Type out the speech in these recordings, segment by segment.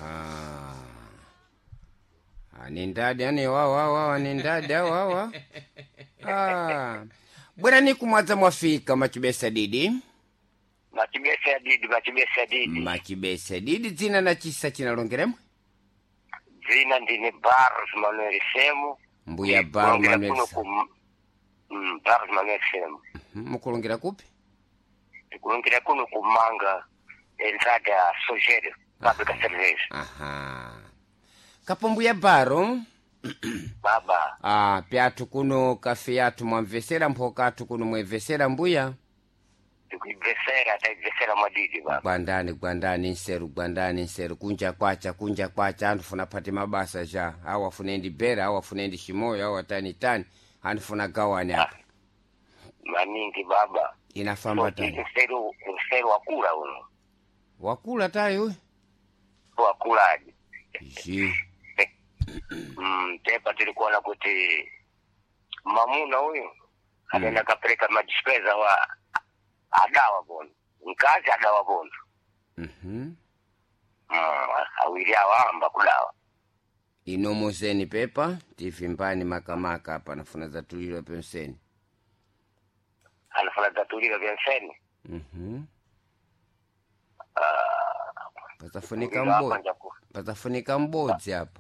Ah. Anindadi ane wawa anindadi wawa. Ah. Bwana ni kumwaza mwafika machibesa didi. Machibesa didi zina na chisa chinalongeremo. Zina ndine Barros Manuel Semu. Mbuya Barros Manuel Semu. Barros Manuel Semu. Mukulongira kupi? Mukulongira kuno kumanga entrada Sogero, fábrica cerveja. Aha. Kapombuya Baro. Baba. Ah, piatu kuno kafe yatu mwamvesera mpokatu kuno mwevesera mbuya. Tukivesera, taivesera madidi baba. Gwandani nseru kunja kwacha antu funa pati mabasa ja awa funendi bera awa funendi shimoyo awa tani antu funa gawani hapa maningi baba inafamba tani msteru wakula uno wakula tayo wakula ji tepa tulikuwa na kuti mamuna huyo anaenda kapeleka majispeza wa adawa bono mkazi adawa bono awili awamba kudawa inomozeni pepa tifimbani makamaka hapa nafuna za tulilo penseni anafuna za tulilo penseni patafunika mbodzi hapa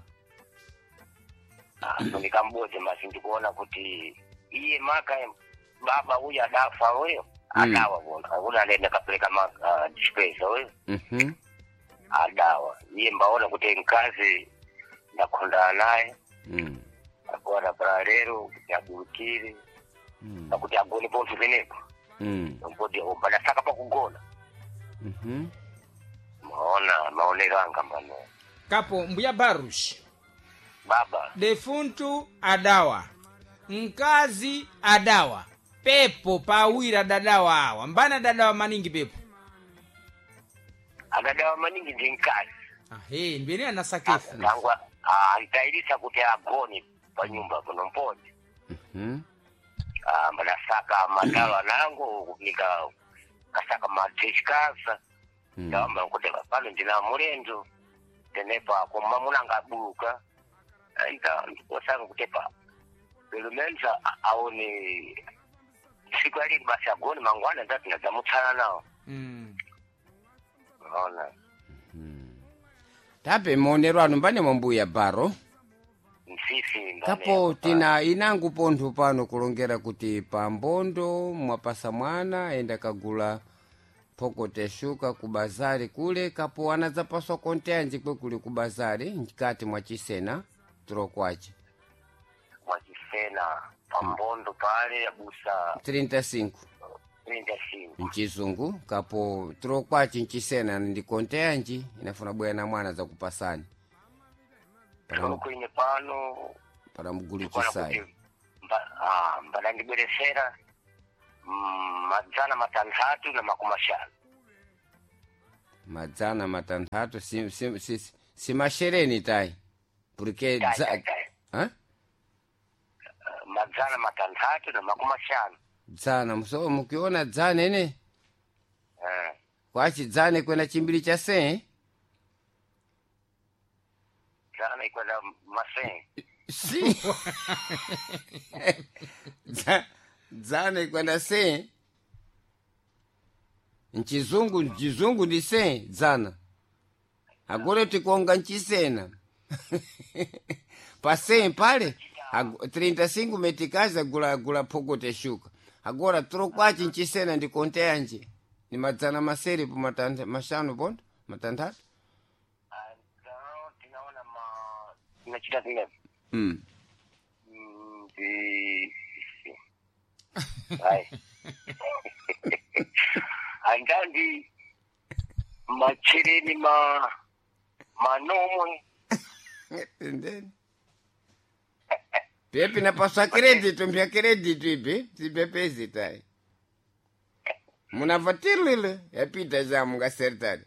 funika mbodzi masi ndikuona kuti iye maka baba huyo adafa huyo adawa bona akuna anaenda kapeleka dispensa huyo adawa iye mbaona kuti mkazi ndakondana naye akuona paralelo yaburukire akuti agone ponto venepo mpodi obanasaka pakugona maonero anga mbano Kapo Mbuya Barros baba defuntu adawa mkazi adawa pepo pawira dadawa awa mbana dadawa maningi pepo adadawa maningi ndi mkazi mbene anasakefu kangwa itairisa kuti agone pa nyumba kuno mpodi mbanasaka madawa nango nika kasaka matishikaza ndamba kuti pano ndina mulendo tenepa koma munanga buka ndikosanga kuti pa belumenza aone siku ali basi agone mangwana ndati ndamutsana nawo ona tape monero anu mbane Mbuya Baro msisi kapo tina inangu pontho pano kulongera kuti pambondo mwapasa mwana enda kagula pokote shuka kubazari kule kapo anadzapaswa konteanji kwe kuli kubazari nkati mwachisena turokwache mwachisena pambondo pale abusa 35 mchizungu kapo turokwache nchisena ndi konteanji inafuna bwera na mwana za kupasani kwenye pano para mgulu chisai mbada ndibweresera madzana matandatu na makumashanu madzana matandatu si mashereni tai porque madzana matandatu na makumashanu dzana mso mukiona dzana ene kwachi dzane kwena chimbili cha se dzana ikwenda maseng si dzana ikwenda se nchizungu ndi se dzana agore tikonga nchisena pase pale 35 metikazi agula pokote shuka agora turokwachi nchisena ndi konteanje ni madzana maseri po mashanu pondo matandatu tinaona tinachita zile andandi machereni manomwe ndeni pepi napaswa credit mbya credit ipi sipepezi tai munavatirlile yapita jamu ngasertali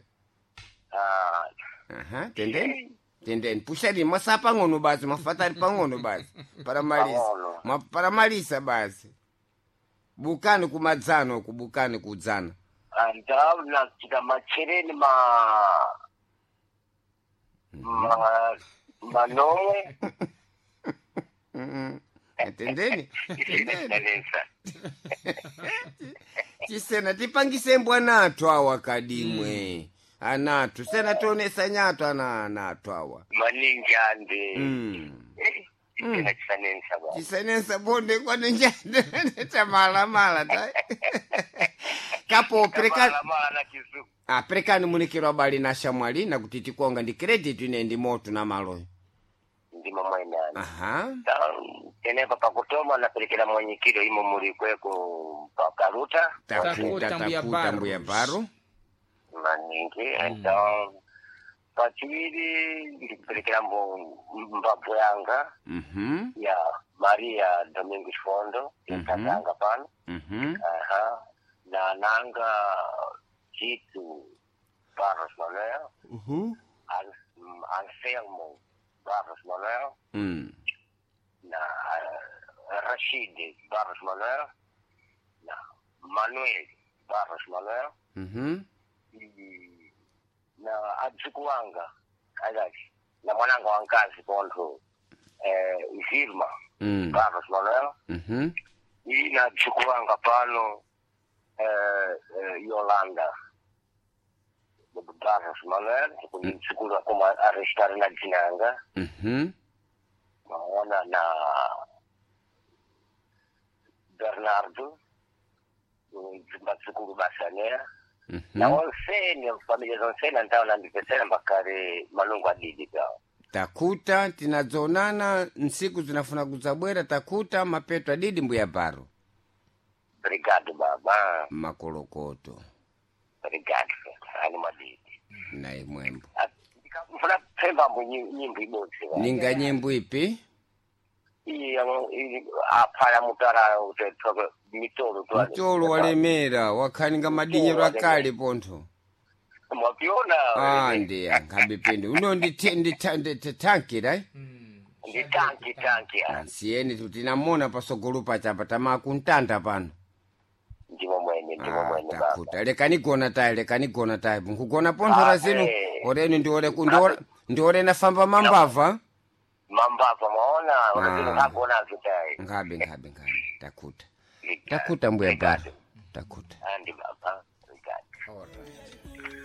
tendeni pushani masapa ngono basi mafatari pangono basi para malisa basi bukani kumadzano kubukani kudzana andau na kita machereni manomwe atendeni isinesa chisena tipangise mbwanathu awa kadimwe anathu sena tionesa nyatu anathu awa maningi ande ina chisanensa bonde kwani njande tamalamala ta kapo perekani munikirwa bali na shamwali na kuti tikonga ndi credit ine ndi moto na maloyo ndima mwainani aha tenepa pakutoma naperekera mwenyekiro imo muri kweko pakaruta takuta mbuya baro maningi então pachiwiri ndiperekera mbabwe yanga ya Maria Domingos Fondo ikatanga pano aha na nanga Chitu Barros Manuel Anselmo Barros Manuel na Rashid Barros Manuel na Manuel Barros Manuel na ajuku wanga ayaki na mwananga wankazi pontho Vilma Barros Manuel na ajuku wanga pano Yolanda Barros Manuel kunimchukua kama arestari na jinanga naona na Bernardo kunimchukua basanea na onseni familia zonseni ntaona ndipesena mbakare malungu adidi kao takuta tinadzonana nsiku zinafuna kudzabwera takuta mapeto adidi mbuya baro. Obrigado baba makolokoto. Obrigado ani madidi na imwembo ndikafuna pemba nyimbo ibodzi ninga nyimbo ipi aphala mutara utethoke mitolo walemera wakhaninga madinyero akale pontho mwapiona ndiya nkhabipindi uno nditanki right nditanki siyeni tutinamona pasogolo pachapa tamakuntanda pano ndimo mwene takuta lekanigona tayi nkugona pontho la zinu oreni ndiore nafamba mambava maona unataka ngakona zitai ngabe takuta mbuya baro takuta andi baba Alright.